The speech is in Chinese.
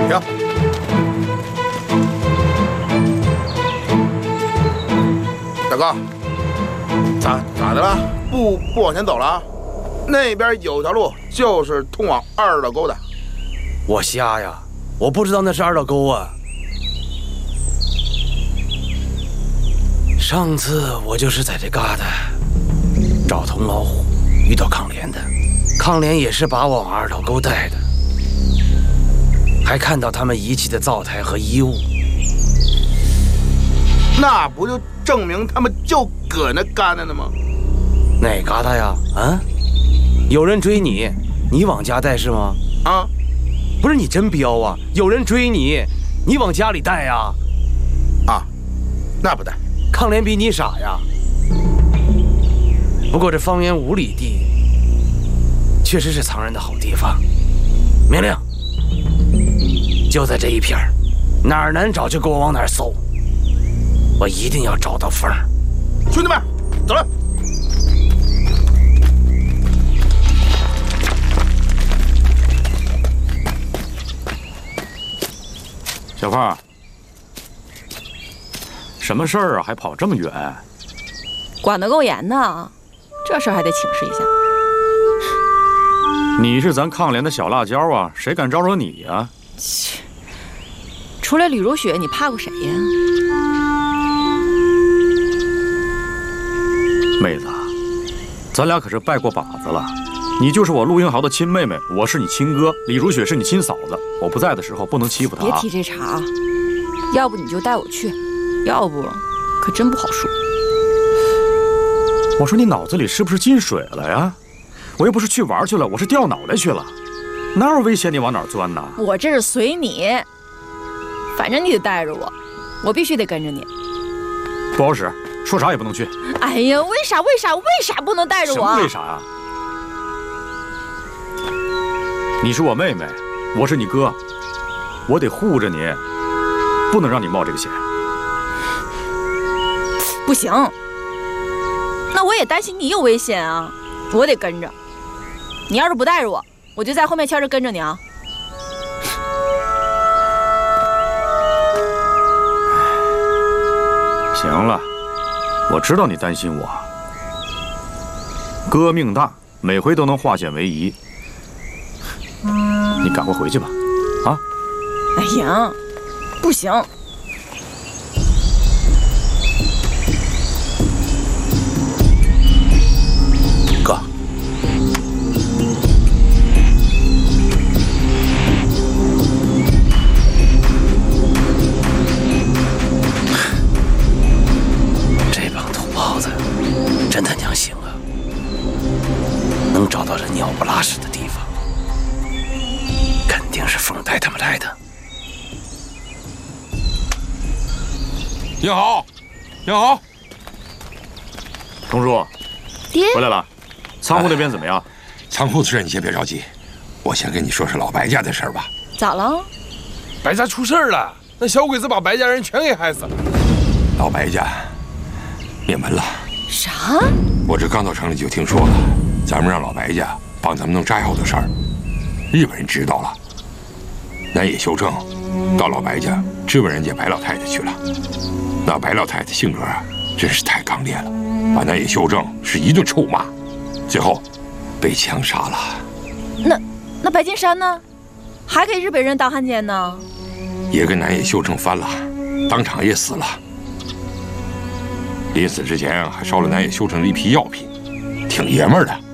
停！大哥，咋的了？不往前走了？那边有条路，就是通往二道沟的。 我瞎呀，我不知道那是二道沟啊。上次我就是在这旮瘩找同老虎，遇到抗联的，抗联也是把我往二道沟带的，还看到他们遗弃的灶台和衣物。 那不就证明他们就搁那旮瘩呢吗？ 哪旮瘩呀？啊？有人追你，你往家带是吗？ 啊， 不是你真彪啊！有人追你，你往家里带呀？ 啊，那不带。 抗联比你傻呀。不过这方圆5里地，确实是藏人的好地方。命令，就在这一片儿，哪儿难找就给我往哪儿搜，我一定要找到缝儿。 兄弟们，走了。 小胖，什么事儿啊？还跑这么远？ 管得够严的，这事儿还得请示一下。 你是咱抗联的小辣椒啊，谁敢招惹你呀？ 切，除了李如雪，你怕过谁呀？ 妹子，咱俩可是拜过把子了。你就是我陆英豪的亲妹妹，我是你亲哥，李如雪是你亲嫂子。我不在的时候不能欺负她。 别提这茬啊！要不你就带我去，要不可真不好说。 我说你脑子里是不是进水了呀？我又不是去玩去了，我是掉脑袋去了。哪有危险你往哪儿钻呢？ 我这是随你，反正你得带着我，我必须得跟着你。 不好使，说啥也不能去。 哎呀，为啥不能带着我？ 什么为啥呀？你是我妹妹，我是你哥，我得护着你，不能让你冒这个险。 不行，那我也担心你有危险啊，我得跟着。你要是不带着我，我就在后面悄着跟着你啊。 行了，我知道你担心我。哥命大，每回都能化险为夷。你赶快回去吧，啊！ 哎呀，不行。 哥， 这帮土包子真他娘行啊！能找到这鸟不拉屎的地方，肯定是凤带他们来的。 英豪，英豪， 童叔， 爹回来了。仓库那边怎么样？ 仓库的事你先别着急，我先跟你说说老白家的事儿吧。 咋了？ 白家出事儿了，那小鬼子把白家人全给害死了。 老白家灭门了。 啥？ 我这刚到城里就听说了，咱们让老白家帮咱们弄炸药的事儿，日本人知道了。南野修正到老白家质问人家白老太太去了，那白老太太性格啊，真是太刚烈了，把南野修正是一顿臭骂，最后被枪杀了。 那白金山呢？还给日本人当汉奸呢？ 也跟南野修正翻了，当场也死了。临死之前还烧了南野修正的一批药品，挺爷们儿的。